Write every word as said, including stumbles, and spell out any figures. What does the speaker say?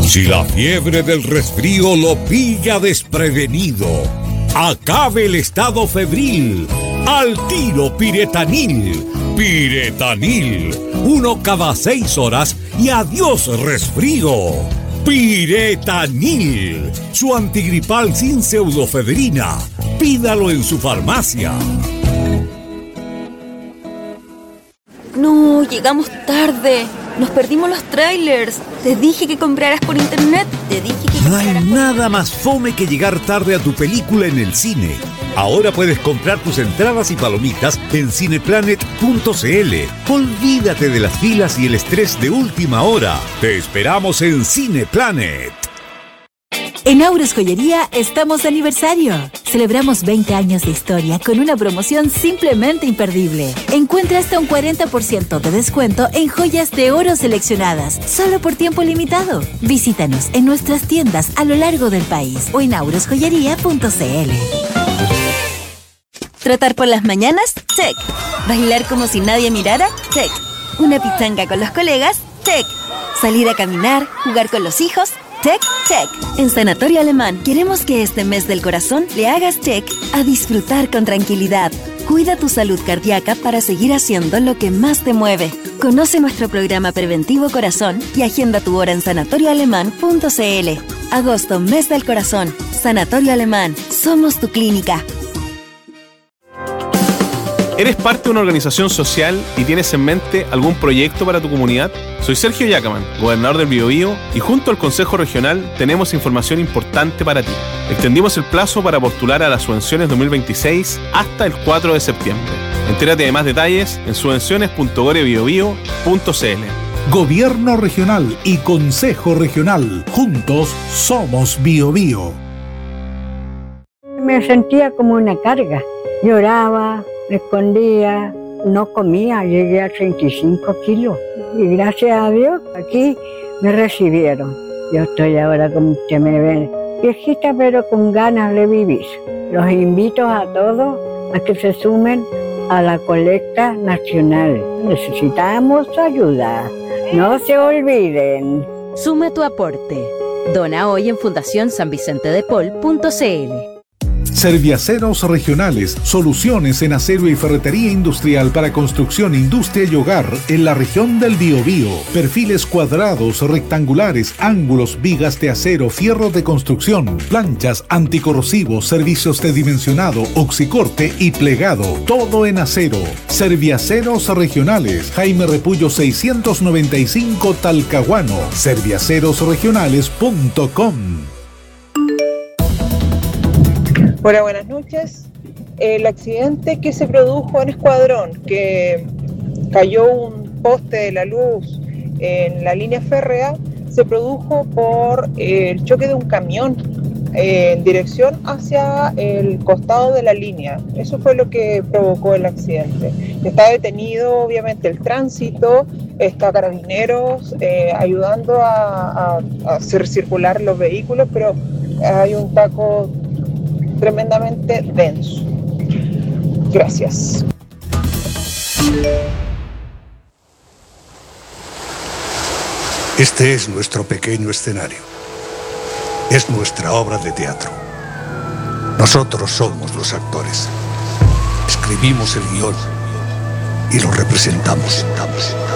Si la fiebre del resfrío lo pilla desprevenido, acabe el estado febril. Al tiro Piretanil. Piretanil. Uno cada seis horas y adiós resfrío. Piretanil. Su antigripal sin pseudofedrina. Pídalo en su farmacia. No, llegamos tarde. Nos perdimos los trailers. Te dije que compraras por internet. Te dije que No hay nada más fome que llegar tarde a tu película en el cine. Ahora puedes comprar tus entradas y palomitas en cineplanet punto c l. Olvídate de las filas y el estrés de última hora. Te esperamos en Cineplanet. En Aures Joyería estamos de aniversario. Celebramos veinte años de historia con una promoción simplemente imperdible. Encuentra hasta un cuarenta por ciento de descuento en joyas de oro seleccionadas, solo por tiempo limitado. Visítanos en nuestras tiendas a lo largo del país o en aures joyería punto c l. ¿Trotar por las mañanas? Check. ¿Bailar como si nadie mirara? Check. ¿Una pichanga con los colegas? Check. ¿Salir a caminar? ¿Jugar con los hijos? Check, check. En Sanatorio Alemán queremos que este mes del corazón le hagas check a disfrutar con tranquilidad. Cuida tu salud cardíaca para seguir haciendo lo que más te mueve. Conoce nuestro programa preventivo corazón y agenda tu hora en sanatorio alemán punto c l. Agosto, mes del corazón. Sanatorio Alemán. Somos tu clínica. ¿Eres parte de una organización social y tienes en mente algún proyecto para tu comunidad? Soy Sergio Yacaman, gobernador del Biobío, y junto al Consejo Regional tenemos información importante para ti. Extendimos el plazo para postular a las subvenciones dos mil veintiséis hasta el cuatro de septiembre. Entérate de más detalles en subvenciones punto gorebiobio punto c l. Gobierno Regional y Consejo Regional. Juntos somos Biobío. Me sentía como una carga. Lloraba, me escondía, no comía, llegué a treinta y cinco kilos. Y gracias a Dios, aquí me recibieron. Yo estoy ahora, como usted me ve, viejita, pero con ganas de vivir. Los invito a todos a que se sumen a la colecta nacional. Necesitamos ayuda. No se olviden. Suma tu aporte. Dona hoy en fundación san vicente de paul punto c l. Serviaceros Regionales, soluciones en acero y ferretería industrial para construcción, industria y hogar en la región del Biobío. Perfiles cuadrados, rectangulares, ángulos, vigas de acero, fierro de construcción, planchas, anticorrosivos, servicios de dimensionado, oxicorte y plegado. Todo en acero. Serviaceros Regionales, Jaime Repullo seiscientos noventa y cinco Talcahuano. serviaceros regionales punto com. Hola, buenas noches. El accidente que se produjo en Escuadrón, que cayó un poste de la luz en la línea férrea, se produjo por el choque de un camión en dirección hacia el costado de la línea. Eso fue lo que provocó el accidente. Está detenido, obviamente, el tránsito, está Carabineros eh, ayudando a, a, a hacer circular los vehículos, pero hay un taco tremendamente denso. Gracias. Este es nuestro pequeño escenario. Es nuestra obra de teatro. Nosotros somos los actores. Escribimos el guión y lo representamos.